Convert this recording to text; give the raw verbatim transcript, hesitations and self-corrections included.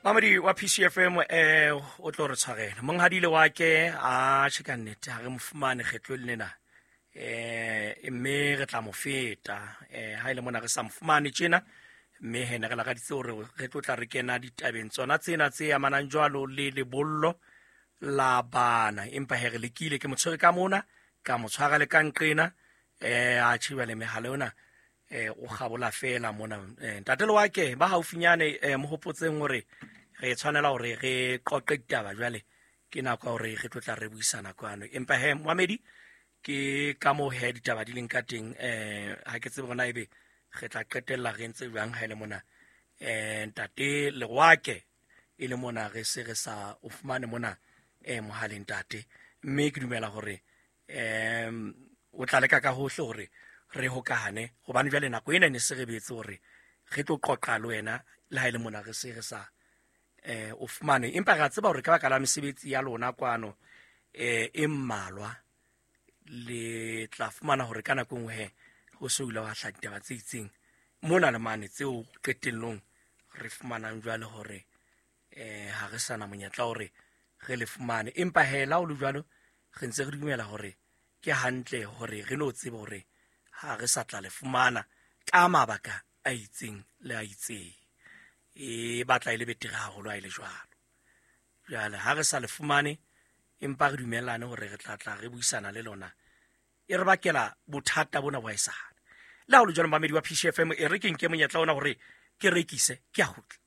Mamadi wa P C F M eh o tlo re tshwarela monghadile wa ke a tshika nnete ha re mofumane kgetlo lena eh mme re tla mo feta eh ha ile mona re sa mofumane tjena mme he ne re la ga ditse hore re tlo tla re kena ditabeng tsona tsena tse amanang jwalo le lebollo la bana empa he re lekile ke motshwere ka mona ka motshwara le ka nqena eh a tsheba le mehala yona eh o gabola fela mona ntatelo wa ke ba haufinyane eh mo hopotseng hore re tshwanela hore re qoqe ditaba jwale ke nako hore re tlotla re buisana kwano empa he Mohamedi ke ka mo he ditaba di leng ka teng eh ha ke tsebe bona ebe re tla qetella re ntse jwang ha ile mona eh ntate le wake ile mona re se re sa o fumane mona eh mohaleng ntate mme ke dumela hore em o tla leka ka hohle hore re hokahane gobane jwale nako ena ne se re betse hore re tlo qoqa le wena le ha ile mona re se re sa eh o fumane empa ga tseba hore ka baka la mesebetsi ya lona kwano eh e mmalwa le tla fumana hore kana go ngwe he go soila wa hla ditaba tse itseng mona le mane tseo qetellong re fumanang jwale hore eh ha re sana monyetla hore re le fumane empa hela o le jwalo re ntse re dumela hore ke hantle hore re no tsebe hore ha re sa tla le fumana ka mabaka a itseng le a itseng e batla ile betere haholo a ile jwalo jwale ha re sa le fumane empa re dumelane hore re tla tla re buisana le lona e re bakela bothata bona bo isana la ho le jwalo Mamedi wa P C F M e re ke nke monyetla ona hore ke rekise ke a hutla